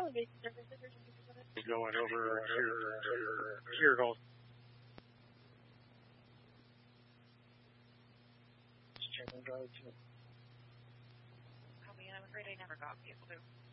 Going over here goes. I'm afraid I never got people to.